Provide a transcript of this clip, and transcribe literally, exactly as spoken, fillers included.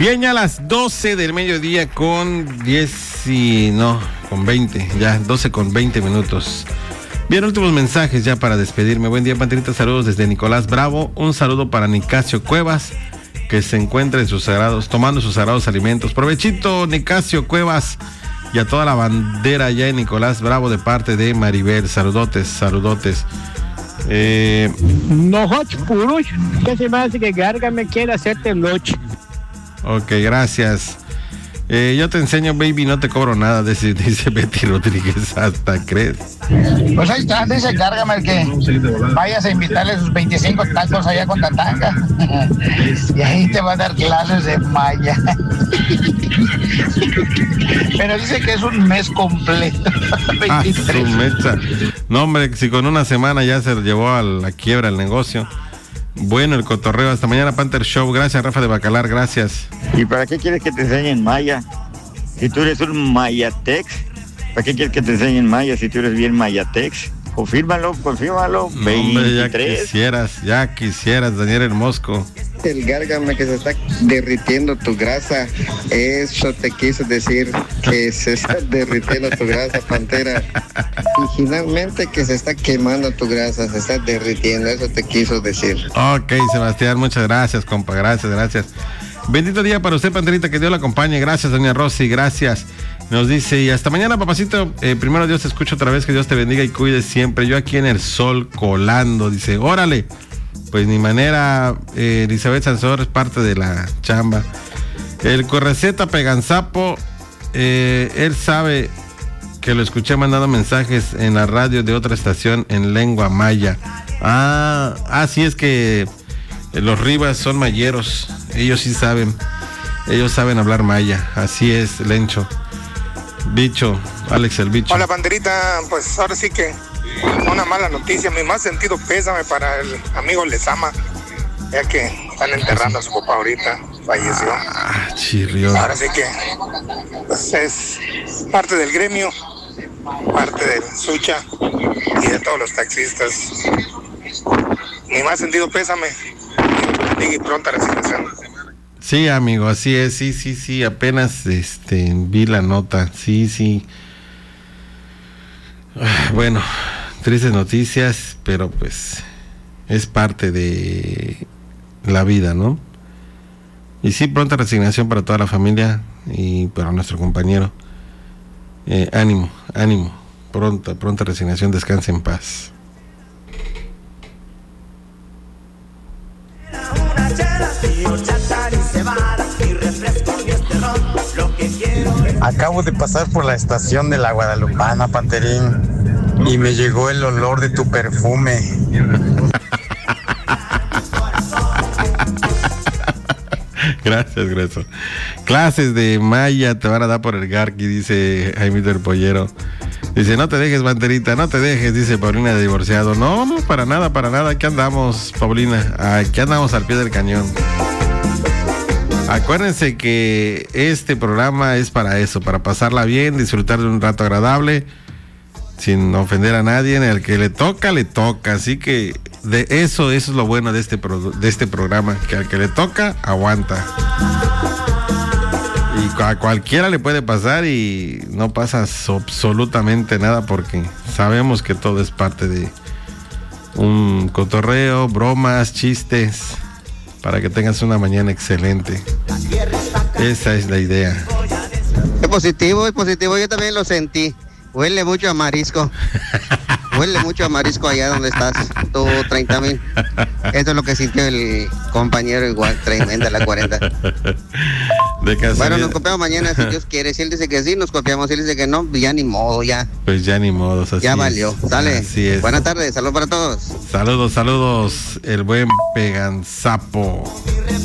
Bien, ya a las doce del mediodía con diez y no, con veinte, ya doce con veinte minutos. Bien, últimos mensajes ya para despedirme. Buen día, Panterita, saludos desde Nicolás Bravo. Un saludo para Nicasio Cuevas, que se encuentra en sus sagrados, tomando sus sagrados alimentos. Provechito, Nicasio Cuevas, y a toda la bandera allá en Nicolás Bravo de parte de Maribel. Saludotes, saludotes. Eh... No, Hoch Puruch, que se me hace que Garga me quiere hacerte noche. Ok, gracias. Eh, yo te enseño, baby, no te cobro nada, dice, dice Betty Rodríguez, hasta crees. Pues ahí está, dice Cárgame que vayas a invitarle sus veinticinco tacos allá con Tatanga. Y ahí te va a dar clases de maya. Pero dice que es un mes completo. veintitrés. Ah, su mecha. No, hombre, si con una semana ya se llevó a la quiebra el negocio. Bueno, el cotorreo. Hasta mañana, Panther Show. Gracias, Rafa de Bacalar. Gracias. ¿Y para qué quieres que te enseñen maya? Si tú eres un mayatex, ¿para qué quieres que te enseñen maya si tú eres bien mayatex? Confírmalo, confírmalo. No, hombre, ya quisieras, ya quisieras, Daniel el Mosco. El Gárgame que se está derritiendo tu grasa, eso te quiso decir, que se está derritiendo tu grasa, Pantera. Originalmente que se está quemando tu grasa, se está derritiendo, eso te quiso decir. Ok, Sebastián, muchas gracias, compa, gracias, gracias. Bendito día para usted, Panterita, que Dios la acompañe. Gracias, doña Rosy, gracias. Nos dice, y hasta mañana, papacito. Eh, primero Dios te escucho otra vez, que Dios te bendiga y cuide siempre. Yo aquí en el sol colando, dice, órale. Pues ni manera, eh, Elizabeth Sansor es parte de la chamba. El Correceta Peganzapo, eh, él sabe que lo escuché mandando mensajes en la radio de otra estación en lengua maya. Ah, así es que los Rivas son mayeros, ellos sí saben, ellos saben hablar maya, así es, Lencho. Bicho, Alex el Bicho. Hola, Panterita, pues ahora sí que una mala noticia, mi más sentido pésame para el amigo Lezama, ya que están enterrando a su papá ahorita, falleció. Ah, chirrió. Ahora sí que pues, es parte del gremio, parte del Sucha y de todos los taxistas. Mi más sentido pésame y pronta resignación. Sí, amigo, así es, sí, sí, sí, apenas este vi la nota, sí, sí. Bueno, tristes noticias, pero pues es parte de la vida, ¿no? Y sí, pronta resignación para toda la familia y para nuestro compañero. Eh, ánimo, ánimo, pronta, pronta resignación, descanse en paz. Acabo de pasar por la estación de la Guadalupana, Panterín, y me llegó el olor de tu perfume. Gracias, Greso. Clases de maya te van a dar por el Garqui, dice Jaimito el Pollero. Dice, no te dejes, Panterita, no te dejes, dice Paulina de divorciado. No, no, para nada, para nada. Aquí andamos, Paulina. Aquí andamos al pie del cañón. Acuérdense que este programa es para eso, para pasarla bien, disfrutar de un rato agradable, sin ofender a nadie. En el que le toca, le toca. Así que de eso, eso es lo bueno de este, pro, de este programa, que al que le toca, aguanta. Y a cualquiera le puede pasar y no pasa absolutamente nada porque sabemos que todo es parte de un cotorreo, bromas, chistes, para que tengas una mañana excelente. Esa es la idea. Es positivo, es positivo, yo también lo sentí. Huele mucho a marisco. Huele mucho a marisco allá donde estás, tú treinta mil. Eso es lo que sintió el compañero igual, tremenda la cuarenta. De bueno, nos copiamos mañana si Dios quiere. Si él dice que sí, nos copiamos. Si él dice que no, ya ni modo, ya. Pues ya ni modo, así ya valió, es. Sale. Así es. Buenas tardes, saludos para todos. Saludos, saludos, el buen Peganzapo.